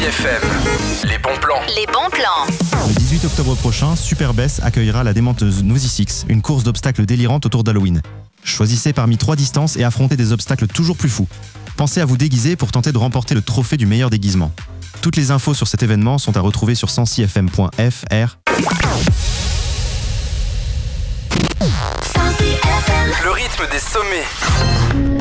FM. Les bons plans. Les bons plans. Le 18 octobre prochain, Superbest accueillera la démenteuse Nosy Six, une course d'obstacles délirante autour d'Halloween. Choisissez parmi 3 distances et affrontez des obstacles toujours plus fous. Pensez à vous déguiser pour tenter de remporter le trophée du meilleur déguisement. Toutes les infos sur cet événement sont à retrouver sur 106fm.fr. Le rythme des sommets.